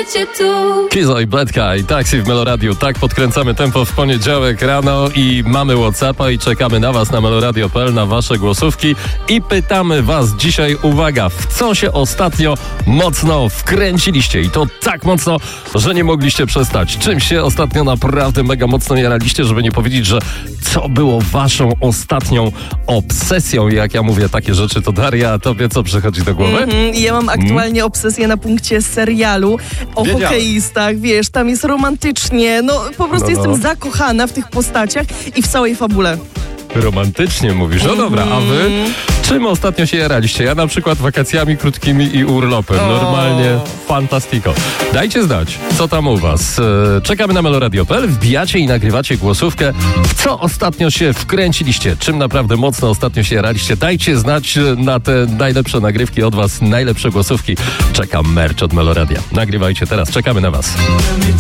cię tu. Kizo i Bledka i Taxi w Meloradiu. Tak podkręcamy tempo w poniedziałek rano i mamy WhatsAppa i czekamy na was na meloradio.pl, na wasze głosówki i pytamy was dzisiaj, uwaga, w co się ostatnio mocno wkręciliście i to tak mocno, że nie mogliście przestać. Czym się ostatnio naprawdę mega mocno jaraliście, żeby nie powiedzieć, że co było waszą ostatnią obsesją. I jak ja mówię takie rzeczy, to Daria, tobie co przychodzi do głowy? Ja mam aktualnie obsesję na punkcie serialu o Wiedziałem. hokeistach, wiesz, tam jest romantycznie, no po prostu jestem zakochana w tych postaciach i w całej fabule. Romantycznie mówisz. No dobra, a wy czym ostatnio się jaraliście? Ja na przykład wakacjami krótkimi i urlopem. Normalnie fantastico. Dajcie znać, co tam u was. Czekamy na meloradio.pl, wbijacie i nagrywacie głosówkę. W co ostatnio się wkręciliście? Czym naprawdę mocno ostatnio się jaraliście? Dajcie znać na te najlepsze nagrywki od was, najlepsze głosówki. Czekam merch od Meloradia. Nagrywajcie teraz, czekamy na was.